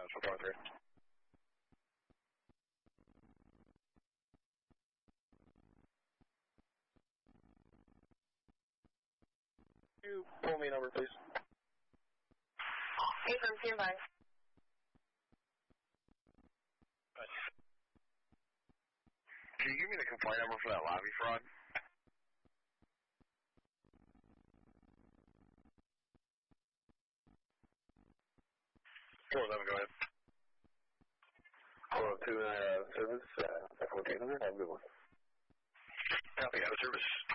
4.3. You pull me a number, please. Hey, from standby. Can you give me the complaint number for that lobby fraud? Go ahead. 402 service, 1400, have a good one. Copy, out of service.